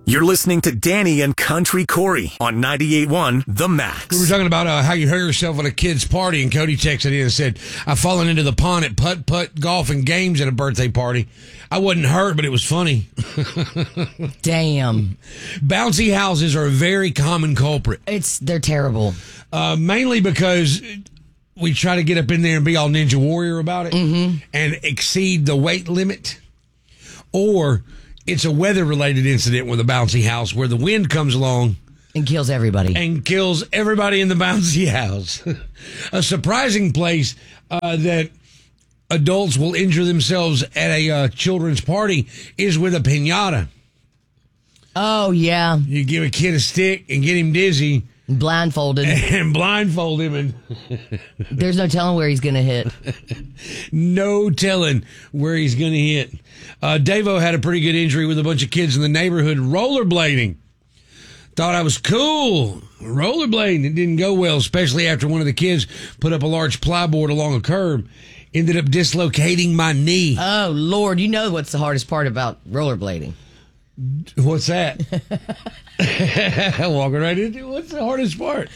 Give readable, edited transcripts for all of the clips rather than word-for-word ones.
You're listening to Danny and Country Corey on 98.1 The Max. We were talking about how you hurt yourself at a kid's party, and Cody texted in and said, I've fallen into the pond at putt-putt, golf, and games at a birthday party. I wasn't hurt, but it was funny. Damn. Bouncy houses are a very common culprit. They're terrible. Mainly because we try to get up in there and be all Ninja Warrior about it and exceed the weight limit. Or it's a weather-related incident with a bouncy house where the wind comes along and kills everybody. And kills everybody in the bouncy house. A surprising place that adults will injure themselves at a children's party is with a piñata. Oh, yeah. You give a kid a stick and get him dizzy. Blindfolded. And blindfold him. And there's no telling where he's going to hit. No telling where he's going to hit. Davo had a pretty good injury with a bunch of kids in the neighborhood rollerblading. Thought I was cool. Rollerblading. It didn't go well, especially after one of the kids put up a large plyboard along a curb. Ended up dislocating my knee. Oh, Lord. You know what's the hardest part about rollerblading? What's that? Walking right into what's the hardest part?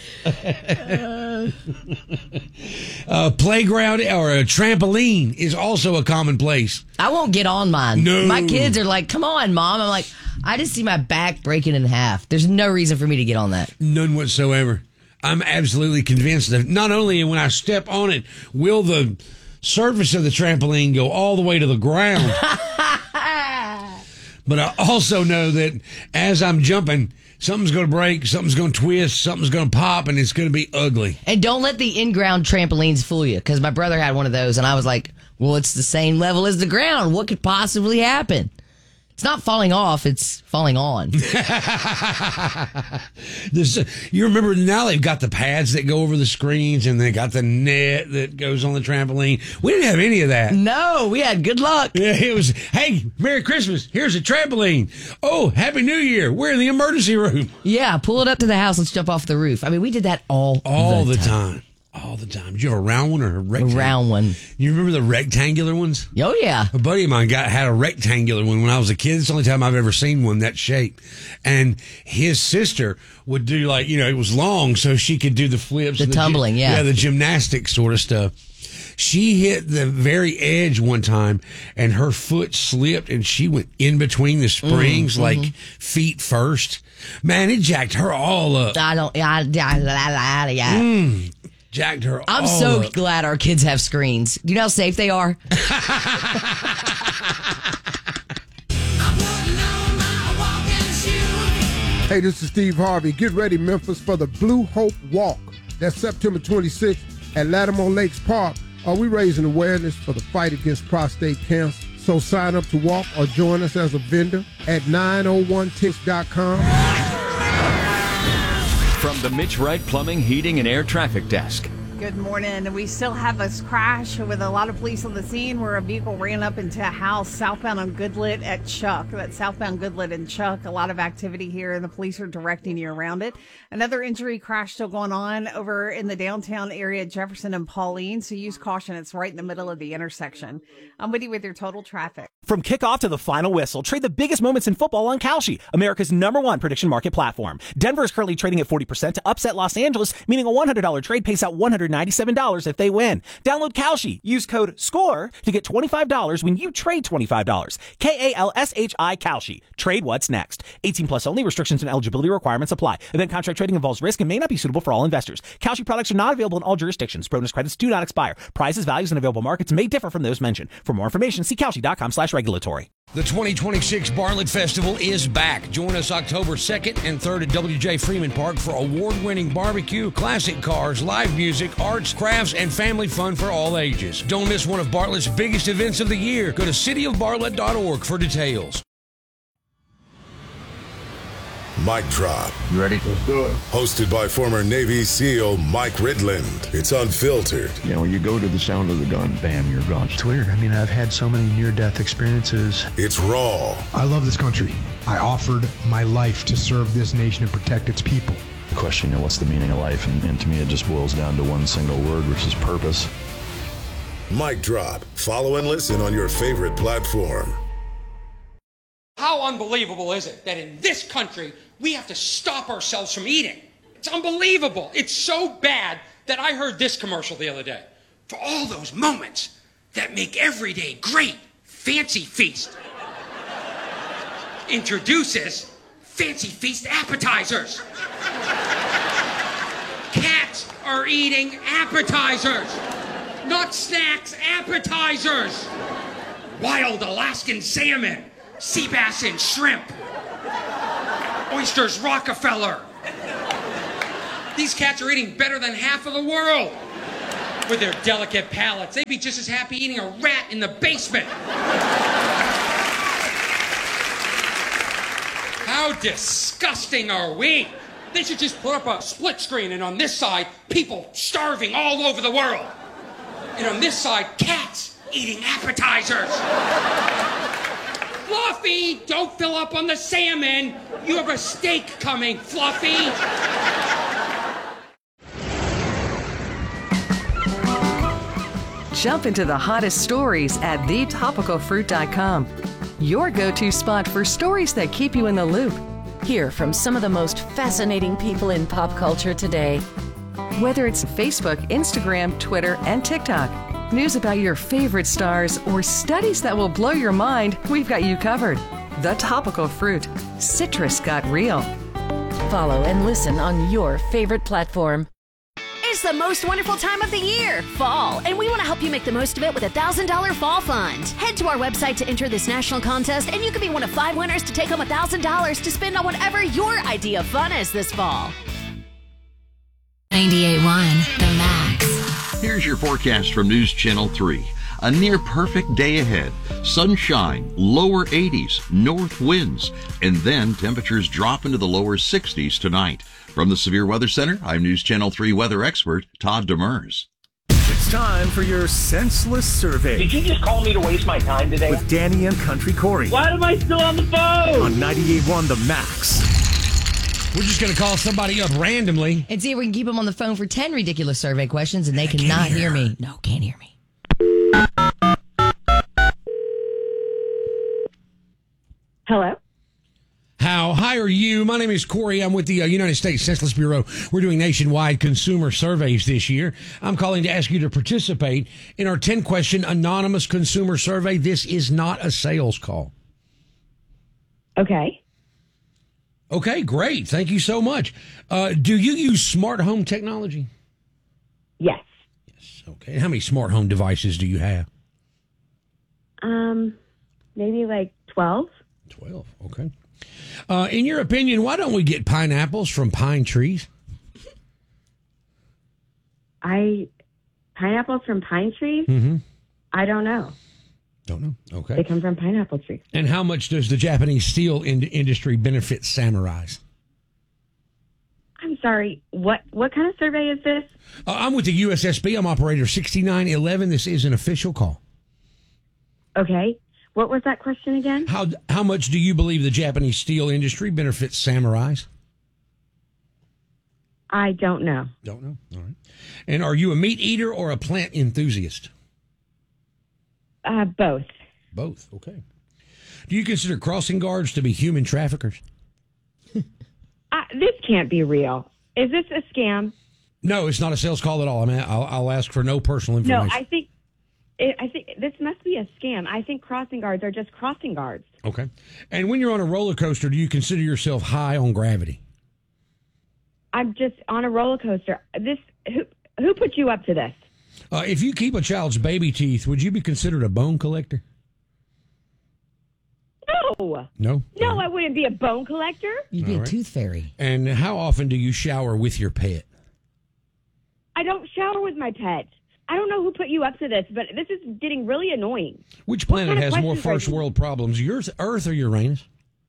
Playground or a trampoline is also a common place. I won't get on mine. No. My kids are like, come on, Mom. I'm like, I just see my back breaking in half. There's no reason for me to get on that. None whatsoever. I'm absolutely convinced that not only when I step on it will the surface of the trampoline go all the way to the ground, but I also know that as I'm jumping, something's going to break, something's going to twist, something's going to pop, and it's going to be ugly. And don't let the in-ground trampolines fool you, because my brother had one of those, and I was like, well, it's the same level as the ground. What could possibly happen? It's not falling off, it's falling on. You remember now they've got the pads that go over the screens and they got the net that goes on the trampoline. We didn't have any of that. No, we had good luck. Yeah, it was, hey, Merry Christmas, here's a trampoline. Oh, Happy New Year, we're in the emergency room. Yeah, pull it up to the house, let's jump off the roof. I mean, we did that all the time. All the time. Did you have a round one or a rectangular? A round one. You remember the rectangular ones? Oh, yeah. A buddy of mine had a rectangular one when I was a kid. It's the only time I've ever seen one that shape. And his sister would do it was long so she could do the flips. The tumbling, yeah. Yeah, the gymnastics sort of stuff. She hit the very edge one time and her foot slipped and she went in between the springs feet first. Man, it jacked her all up. Jacked her I'm all so up. glad our kids have screens. Do you know how safe they are? Hey, this is Steve Harvey. Get ready, Memphis, for the Blue Hope Walk. That's September 26th at Lattimore Lakes Park. We're raising awareness for the fight against prostate cancer. So sign up to walk or join us as a vendor at 901tix.com. From the Mitch Wright Plumbing, Heating, and Air Traffic Desk. Good morning. We still have a crash with a lot of police on the scene where a vehicle ran up into a house southbound on Goodlet at Chuck. That's southbound Goodlet and Chuck. A lot of activity here, and the police are directing you around it. Another injury crash still going on over in the downtown area, Jefferson and Pauline. So use caution. It's right in the middle of the intersection. I'm with you with your total traffic. From kickoff to the final whistle, trade the biggest moments in football on Kalshi, America's #1 prediction market platform. Denver is currently trading at 40% to upset Los Angeles, meaning a $100 trade pays out $197 if they win. Download Kalshi. Use code SCORE to get $25 when you trade $25. KALSHI Kalshi. Trade what's next. 18 plus only. Restrictions and eligibility requirements apply. Event contract trading involves risk and may not be suitable for all investors. Kalshi products are not available in all jurisdictions. Bonus credits do not expire. Prices, values, and available markets may differ from those mentioned. For more information, see Kalshi.com/regulatory. The 2026 Bartlett Festival is back. Join us October 2nd and 3rd at W.J. Freeman Park for award-winning barbecue, classic cars, live music, arts, crafts, and family fun for all ages. Don't miss one of Bartlett's biggest events of the year. Go to cityofbartlett.org for details. Mic Drop. You ready? Let's do it. Hosted by former Navy SEAL Mike Ridland. It's unfiltered. You know, when you go to the sound of the gun, bam, you're gone. It's weird. I mean, I've had so many near-death experiences. It's raw. I love this country. I offered my life to serve this nation and protect its people. The question, what's the meaning of life? And to me, it just boils down to one single word, which is purpose. Mic Drop. Follow and listen on your favorite platform. How How unbelievable is it that in this country we have to stop ourselves from eating? It's unbelievable. It's so bad that I heard this commercial the other day. For all those moments that make every day great, Fancy Feast introduces Fancy Feast appetizers. Cats are eating appetizers, not snacks, appetizers. Wild Alaskan salmon, sea bass and shrimp, oysters Rockefeller. These cats are eating better than half of the world. With their delicate palates, they'd be just as happy eating a rat in the basement. How disgusting are we? They should just put up a split screen, and on this side, people starving all over the world. And on this side, cats eating appetizers. Fluffy, don't fill up on the salmon. You have a steak coming, Fluffy. Jump into the hottest stories at thetopicalfruit.com. Your go-to spot for stories that keep you in the loop. Hear from some of the most fascinating people in pop culture today. Whether it's Facebook, Instagram, Twitter, and TikTok, news about your favorite stars, or studies that will blow your mind, we've got you covered. The Topical Fruit. Citrus got real. Follow and listen on your favorite platform. It's the most wonderful time of the year, fall, and we want to help you make the most of it with a $1,000 fall fund. Head to our website to enter this national contest, and you could be one of 5 winners to take home $1,000 to spend on whatever your idea of fun is this fall. 98.1 The Max. Here's your forecast from News Channel 3. A near perfect day ahead. Sunshine, lower 80s, north winds, and then temperatures drop into the lower 60s tonight. From the Severe Weather Center, I'm News Channel 3 weather expert Todd Demers. It's time for your senseless survey. Did you just call me to waste my time today? With Danny and Country Corey. Why am I still on the phone? On 98.1 The Max. We're just going to call somebody up randomly and see if we can keep them on the phone for 10 ridiculous survey questions, and they cannot hear me. No, can't hear me. Hello? How high are you? My name is Corey. I'm with the United States Census Bureau. We're doing nationwide consumer surveys this year. I'm calling to ask you to participate in our 10-question anonymous consumer survey. This is not a sales call. Okay. Okay, great. Thank you so much. Do you use smart home technology? Yes. Okay. How many smart home devices do you have? Maybe like 12. 12, okay. In your opinion, why don't we get pineapples from pine trees? Pineapples from pine trees? Mm-hmm. I don't know. Don't know. Okay. They come from pineapple trees. And how much does the Japanese steel industry benefit samurais? I'm sorry. What kind of survey is this? I'm with the USSB. I'm operator 6911. This is an official call. Okay. What was that question again? How much do you believe the Japanese steel industry benefits samurais? I don't know. Don't know. All right. And are you a meat eater or a plant enthusiast? Both. Both. Okay. Do you consider crossing guards to be human traffickers? This can't be real. Is this a scam? No, it's not a sales call at all. I mean, I'll ask for no personal information. No, I think this must be a scam. I think crossing guards are just crossing guards. Okay. And when you're on a roller coaster, do you consider yourself high on gravity? I'm just on a roller coaster. Who put you up to this? If you keep a child's baby teeth, would you be considered a bone collector? No. No? No, I wouldn't be a bone collector. You'd be a tooth fairy. And how often do you shower with your pet? I don't shower with my pet. I don't know who put you up to this, but this is getting really annoying. Which planet has more first world problems, Earth or Uranus?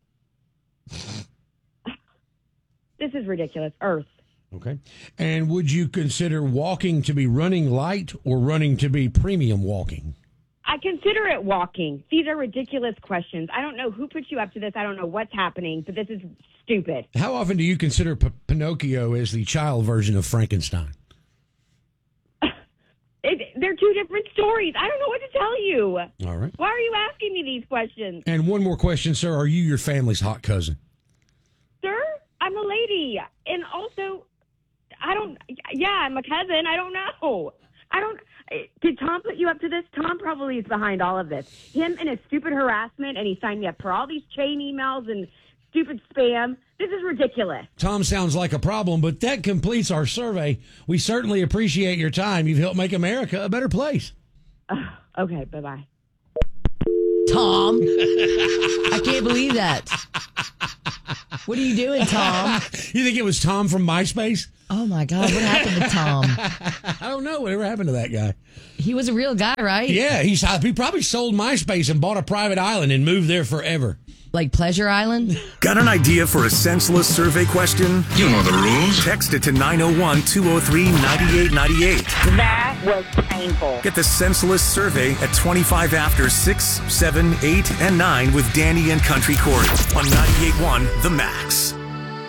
This is ridiculous. Earth. Okay. And would you consider walking to be running light or running to be premium walking? I consider it walking. These are ridiculous questions. I don't know who put you up to this. I don't know what's happening, but this is stupid. How often do you consider Pinocchio as the child version of Frankenstein? they're two different stories. I don't know what to tell you. All right. Why are you asking me these questions? And one more question, sir. Are you your family's hot cousin? Sir, I'm a lady. And also, I'm a cousin. I don't know. Did Tom put you up to this? Tom probably is behind all of this. Him and his stupid harassment, and he signed me up for all these chain emails and stupid spam. This is ridiculous. Tom sounds like a problem, but that completes our survey. We certainly appreciate your time. You've helped make America a better place. Okay, bye-bye. Tom, I can't believe that. What are you doing, Tom? You think it was Tom from MySpace? Oh, my God. What happened to Tom? I don't know. Whatever happened to that guy? He was a real guy, right? Yeah, he probably sold MySpace and bought a private island and moved there forever. Like Pleasure Island? Got an idea for a senseless survey question? You know the rules. Text it to 901-203-9898. That was painful. Get the senseless survey at 25 after 6, 7, 8, and 9 with Danny and Country Corey on 98.1 The Max.